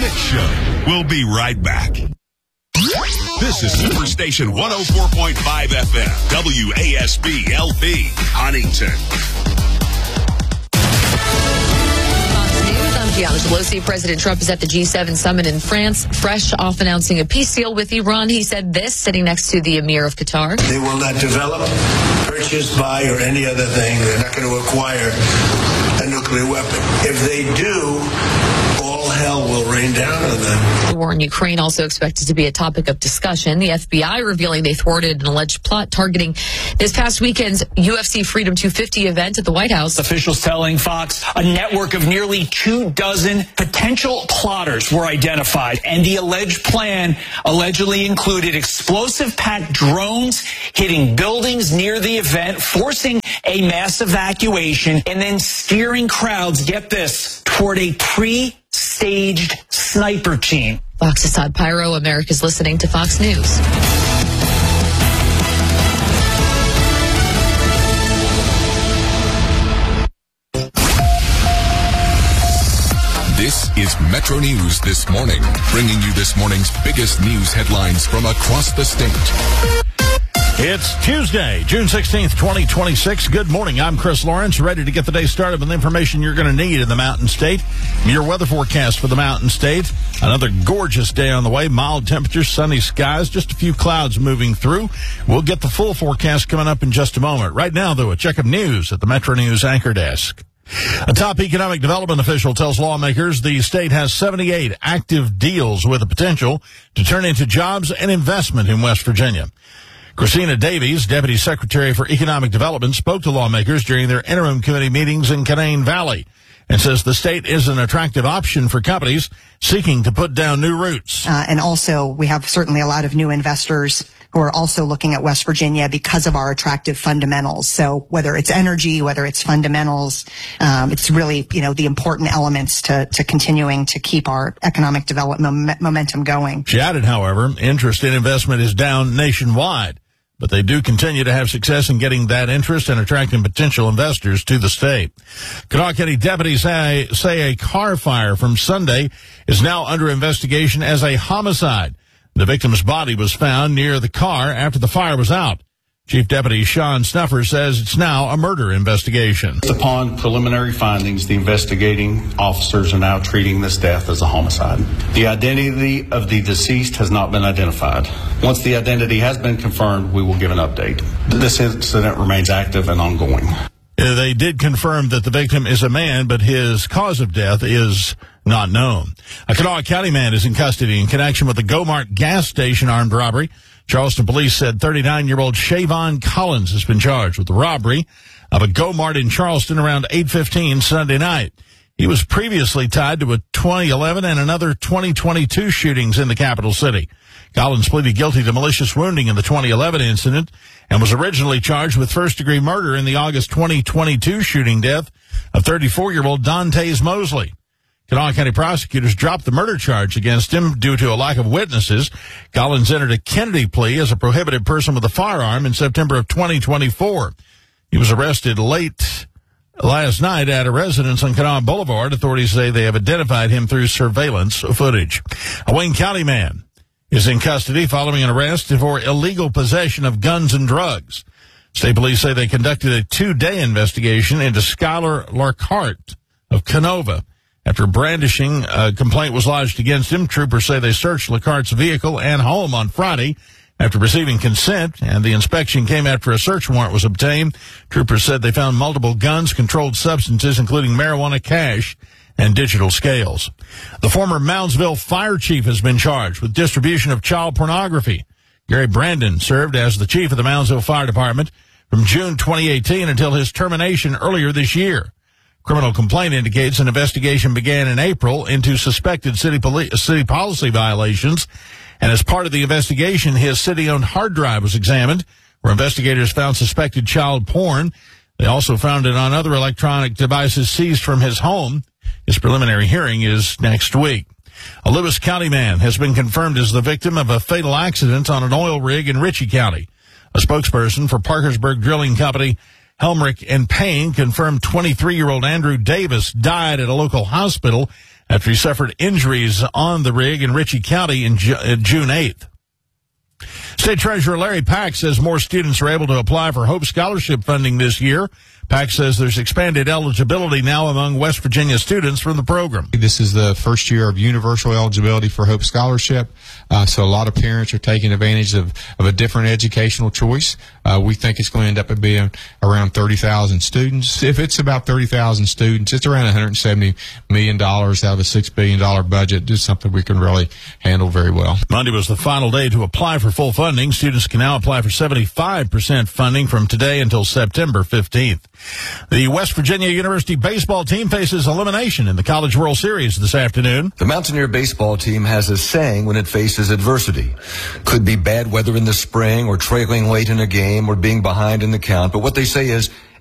Rich Show. We'll be right back. This is Superstation 104.5 FM, WASB LP, Huntington. Gianna Pelosi. President Trump is at the G7 summit in France, fresh off announcing a peace deal with Iran. He said this, sitting next to the Emir of Qatar. They will not develop, purchase, buy, or any other thing. They're not going to acquire a nuclear weapon. If they do, all hell will rain down on them. The war in Ukraine also expected to be a topic of discussion. The FBI revealing they thwarted an alleged plot targeting this past weekend's UFC Freedom 250 event at the White House. Officials telling Fox a network of nearly 24 potential plotters were identified, and the alleged plan allegedly included explosive-packed drones hitting buildings near the event, forcing a mass evacuation, and then steering crowds, get this, toward a pre-staged sniper team. Fox's Todd Pyro, America's listening to Fox News. This is Metro News This Morning, bringing you this morning's biggest news headlines from across the state. It's Tuesday, June 16th, 2026. Good morning. I'm Chris Lawrence, ready to get the day started with information you're going to need in the Mountain State. Your weather forecast for the Mountain State. Another gorgeous day on the way. Mild temperatures, sunny skies, just a few clouds moving through. We'll get the full forecast coming up in just a moment. Right now, though, a check of news at the Metro News anchor desk. A top economic development official tells lawmakers the state has 78 active deals with the potential to turn into jobs and investment in West Virginia. Christina Davies, Deputy Secretary for Economic Development, spoke to lawmakers during their interim committee meetings in Canaan Valley and says the state is an attractive option for companies seeking to put down new roots. And also, we have certainly a lot of new investors who are also looking at West Virginia because of our attractive fundamentals. So whether it's energy, whether it's fundamentals, it's really, the important elements to continuing to keep our economic development momentum going. She added, however, interest in investment is down nationwide, but they do continue to have success in getting that interest and attracting potential investors to the state. Kanawha County deputies say a car fire from Sunday is now under investigation as a homicide. The victim's body was found near the car after the fire was out. Chief Deputy Sean Snuffer says it's now a murder investigation. Upon preliminary findings, the investigating officers are now treating this death as a homicide. The identity of the deceased has not been identified. Once the identity has been confirmed, we will give an update. This incident remains active and ongoing. They did confirm that the victim is a man, but his cause of death is not known. A Kanawha County man is in custody in connection with the Go-Mart gas station armed robbery. Charleston police said 39-year-old Shavon Collins has been charged with the robbery of a Go-Mart in Charleston around 8:15 Sunday night. He was previously tied to a 2011 and another 2022 shootings in the capital city. Collins pleaded guilty to malicious wounding in the 2011 incident and was originally charged with first-degree murder in the August 2022 shooting death of 34-year-old Dantes Mosley. Kanawha County prosecutors dropped the murder charge against him due to a lack of witnesses. Collins entered a Kennedy plea as a prohibited person with a firearm in September of 2024. He was arrested late last night at a residence on Kanawha Boulevard. Authorities say they have identified him through surveillance footage. A Wayne County man is in custody following an arrest for illegal possession of guns and drugs. State police say they conducted a 2-day investigation into Skylar Larkart of Canova. After brandishing, a complaint was lodged against him. Troopers say they searched Lacart's vehicle and home on Friday after receiving consent, and the inspection came after a search warrant was obtained. Troopers said they found multiple guns, controlled substances, including marijuana, cash, and digital scales. The former Moundsville fire chief has been charged with distribution of child pornography. Gary Brandon served as the chief of the Moundsville Fire Department from June 2018 until his termination earlier this year. Criminal complaint indicates an investigation began in April into suspected city policy violations, and as part of the investigation, his city-owned hard drive was examined, where investigators found suspected child porn. They also found it on other electronic devices seized from his home. His preliminary hearing is next week. A Lewis County man has been confirmed as the victim of a fatal accident on an oil rig in Ritchie County. A spokesperson for Parkersburg Drilling Company, Helmrich and Payne, confirmed 23-year-old Andrew Davis died at a local hospital after he suffered injuries on the rig in Ritchie County in June 8th. State Treasurer Larry Pack says more students are able to apply for Hope Scholarship funding this year. Pack says there's expanded eligibility now among West Virginia students from the program. This is the first year of universal eligibility for Hope Scholarship, so a lot of parents are taking advantage of a different educational choice. We think it's going to end up being around 30,000 students. If it's about 30,000 students, it's around $170 million out of a $6 billion budget. It's something we can really handle very well. Monday was the final day to apply for full funding. Students can now apply for 75% funding from today until September 15th. The West Virginia University baseball team faces elimination in the College World Series this afternoon. The Mountaineer baseball team has a saying when it faces adversity. Could be bad weather in the spring or trailing late in a game or being behind in the count. But what they say is,